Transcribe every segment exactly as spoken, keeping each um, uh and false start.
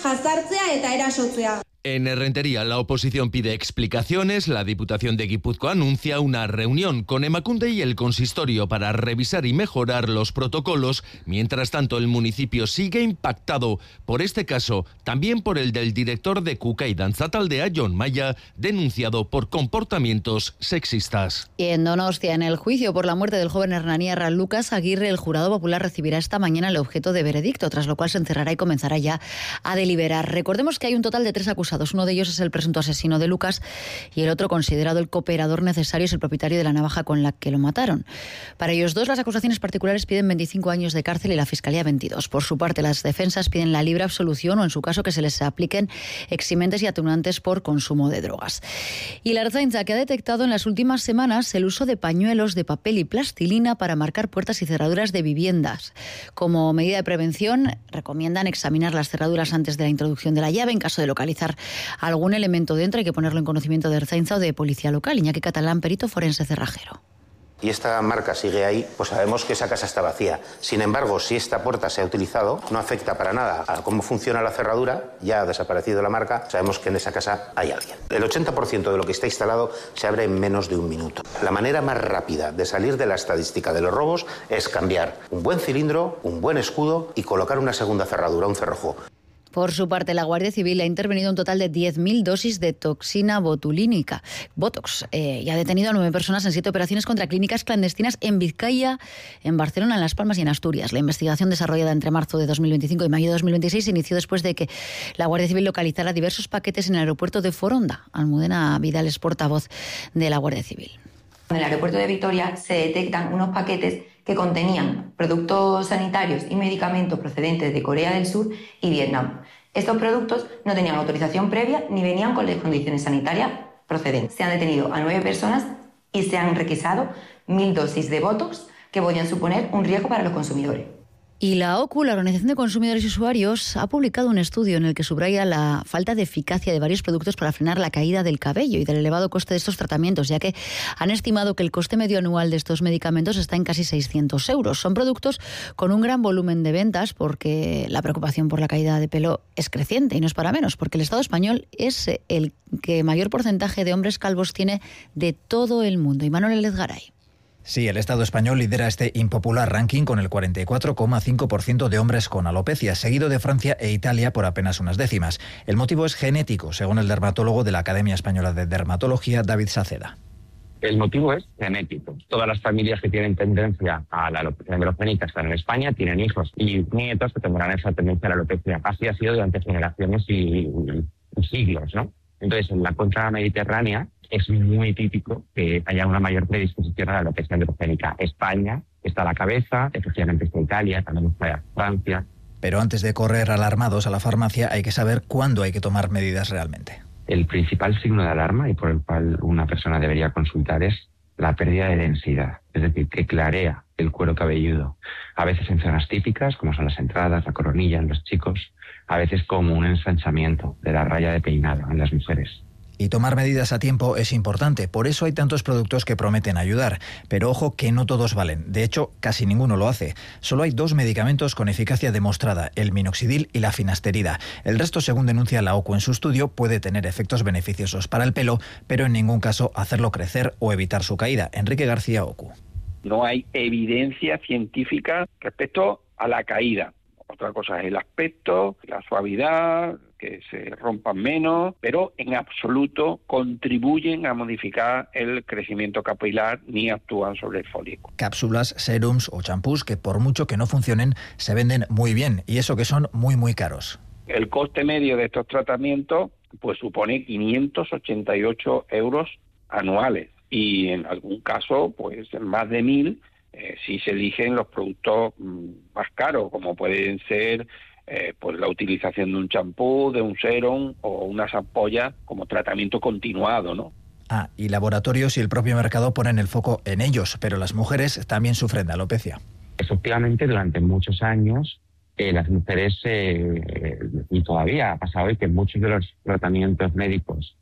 jazartzea eta erasotzea. En Errentería, la oposición pide explicaciones. La Diputación de Guipúzcoa anuncia una reunión con Emakunde y el consistorio para revisar y mejorar los protocolos. Mientras tanto, el municipio sigue impactado por este caso, también por el del director de Cuca y Danzataldea, Jon Maya, denunciado por comportamientos sexistas. Y en Donostia, en el juicio por la muerte del joven hernaniarra Lucas Aguirre, el jurado popular recibirá esta mañana el objeto de veredicto, tras lo cual se encerrará y comenzará ya a deliberar. Recordemos que hay un total de tres acusados. Uno de ellos es el presunto asesino de Lucas y el otro, considerado el cooperador necesario, es el propietario de la navaja con la que lo mataron. Para ellos dos, las acusaciones particulares piden veinticinco años de cárcel y la Fiscalía veintidós. Por su parte, las defensas piden la libre absolución o, en su caso, que se les apliquen eximentes y atenuantes por consumo de drogas. Y la Ertzaintza, que ha detectado en las últimas semanas el uso de pañuelos de papel y plastilina para marcar puertas y cerraduras de viviendas. Como medida de prevención, recomiendan examinar las cerraduras antes de la introducción de la llave. En caso de localizar algún elemento dentro, hay que ponerlo en conocimiento de Ertzaintza o de Policía Local. Iñaki Catalán, perito forense cerrajero. Y esta marca sigue ahí, pues sabemos que esa casa está vacía. Sin embargo, si esta puerta se ha utilizado, no afecta para nada a cómo funciona la cerradura, ya ha desaparecido la marca, sabemos que en esa casa hay alguien. El ochenta por ciento de lo que está instalado se abre en menos de un minuto. La manera más rápida de salir de la estadística de los robos es cambiar un buen cilindro, un buen escudo y colocar una segunda cerradura, un cerrojo. Por su parte, la Guardia Civil ha intervenido un total de diez mil dosis de toxina botulínica, Botox, eh, y ha detenido a nueve personas en siete operaciones contra clínicas clandestinas en Vizcaya, en Barcelona, en Las Palmas y en Asturias. La investigación, desarrollada entre marzo de dos mil veinticinco y mayo de dos mil veintiséis, se inició después de que la Guardia Civil localizara diversos paquetes en el aeropuerto de Foronda. Almudena Vidal es portavoz de la Guardia Civil. En el aeropuerto de Vitoria se detectan unos paquetes que contenían productos sanitarios y medicamentos procedentes de Corea del Sur y Vietnam. Estos productos no tenían autorización previa ni venían con las condiciones sanitarias procedentes. Se han detenido a nueve personas y se han requisado mil dosis de Botox que podían suponer un riesgo para los consumidores. Y la O C U, la Organización de Consumidores y Usuarios, ha publicado un estudio en el que subraya la falta de eficacia de varios productos para frenar la caída del cabello y del elevado coste de estos tratamientos, ya que han estimado que el coste medio anual de estos medicamentos está en casi seiscientos euros. Son productos con un gran volumen de ventas, porque la preocupación por la caída de pelo es creciente, y no es para menos, porque el Estado español es el que mayor porcentaje de hombres calvos tiene de todo el mundo. Imanol Lezgaray. Sí, el Estado español lidera este impopular ranking con el cuarenta y cuatro coma cinco por ciento de hombres con alopecia, seguido de Francia e Italia por apenas unas décimas. El motivo es genético, según el dermatólogo de la Academia Española de Dermatología, David Saceda. El motivo es genético. Todas las familias que tienen tendencia a la alopecia androgénica están en España, tienen hijos y nietos que tendrán esa tendencia a la alopecia. Así ha sido durante generaciones y, y siglos, ¿no? Entonces, en la cuenca mediterránea es muy típico que haya una mayor predisposición a la alopecia androgénica. España está a la cabeza, efectivamente está Italia, también está Francia. Pero antes de correr alarmados a la farmacia, hay que saber cuándo hay que tomar medidas realmente. El principal signo de alarma y por el cual una persona debería consultar es la pérdida de densidad, es decir, que clarea el cuero cabelludo, a veces en zonas típicas, como son las entradas, la coronilla en los chicos, a veces como un ensanchamiento de la raya de peinado en las mujeres. Y tomar medidas a tiempo es importante, por eso hay tantos productos que prometen ayudar. Pero ojo que no todos valen, de hecho casi ninguno lo hace. Solo hay dos medicamentos con eficacia demostrada, el minoxidil y la finasterida. El resto, según denuncia la O C U en su estudio, puede tener efectos beneficiosos para el pelo, pero en ningún caso hacerlo crecer o evitar su caída. Enrique García, O C U. No hay evidencia científica respecto a la caída. Otra cosa es el aspecto, la suavidad, que se rompan menos, pero en absoluto contribuyen a modificar el crecimiento capilar ni actúan sobre el folículo. Cápsulas, serums o champús que, por mucho que no funcionen, se venden muy bien, y eso que son muy muy caros. El coste medio de estos tratamientos pues supone quinientos ochenta y ocho euros anuales y en algún caso pues más de mil eh, si se eligen los productos mmm, más caros, como pueden ser Eh, pues la utilización de un champú, de un serum o unas ampollas como tratamiento continuado, ¿no? Ah, y laboratorios y el propio mercado ponen el foco en ellos, pero las mujeres también sufren de alopecia. Efectivamente, durante muchos años eh, las mujeres, eh, y todavía ha pasado hoy, que muchos de los tratamientos médicos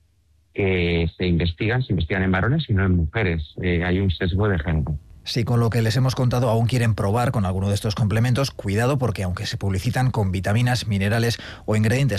que se investigan, se investigan en varones y no en mujeres. Eh, hay un sesgo de género. Si con lo que les hemos contado aún quieren probar con alguno de estos complementos, cuidado, porque aunque se publicitan con vitaminas, minerales o ingredientes